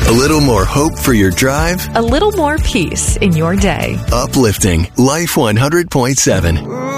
A little more hope for your drive. A little more peace in your day. Uplifting Life 100.7.